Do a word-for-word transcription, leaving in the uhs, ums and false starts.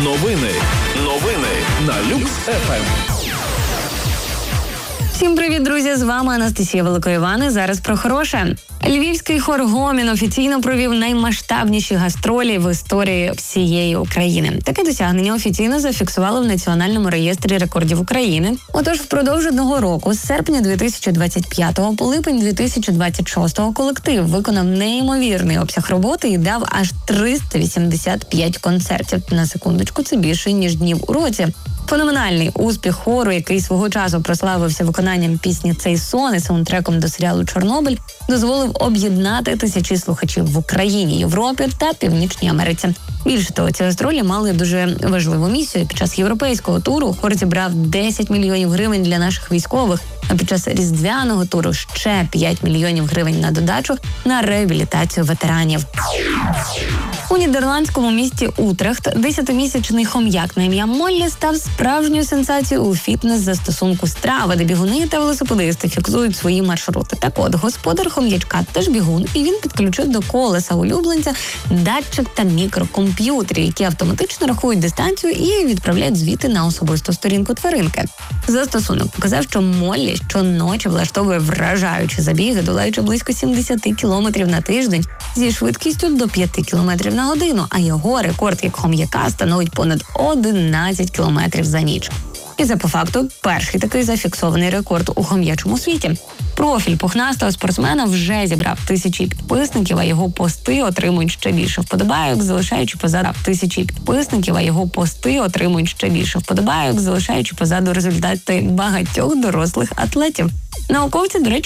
Новини. Новини на Люкс еф ем. Всім привіт, друзі! З вами Анастасія Великоївани. Зараз про хороше. Львівський хор «Гомін» офіційно провів наймасштабніші гастролі в історії всієї України. Таке досягнення офіційно зафіксували в Національному реєстрі рекордів України. Отож, впродовж одного року, з серпня дві тисячі двадцять п'ятого по липень дві тисячі двадцять шостого, колектив виконав неймовірний обсяг роботи і дав аж триста вісімдесят п'ять концертів. На секундочку, це більше, ніж днів у році. Феноменальний успіх хору, який свого часу прославився виконанням пісні «Цей сон» і саундтреком до серіалу «Чорнобиль», дозволив об'єднати тисячі слухачів в Україні, Європі та Північній Америці. Більше того, ці гастролі мали дуже важливу місію. Під час європейського туру хор зібрав десять мільйонів гривень для наших військових, а під час різдвяного туру ще п'ять мільйонів гривень на додачу на реабілітацію ветеранів. У нідерландському місті Утрехт десятимісячний хом'як на ім'я Моллі став справжньою сенсацією у фітнес-застосунку страви, де бігуни та велосипедисти фіксують свої маршрути. Так от, господар хом'ячка теж бігун, і він підключив до колеса улюбленця датчик та мікрокомп'ютери, які автоматично рахують дистанцію і відправляють звіти на особисту сторінку тваринки. Застосунок показав, що Моллі щоночі влаштовує вражаючі забіги, долаючи близько сімдесят кілометрів на тиждень зі швидкістю до п'яти кілометрів на годину, а його рекорд як хом'яка становить понад одинадцять кілометрів за ніч. І це по факту перший такий зафіксований рекорд у хом'ячому світі. Профіль пухнастого спортсмена вже зібрав тисячі підписників, а його пости отримують ще більше вподобайок, залишаючи позаду тисячі підписників, а його пости отримують ще більше вподобайок, залишаючи позаду результати багатьох дорослих атлетів. Науковці, до речі,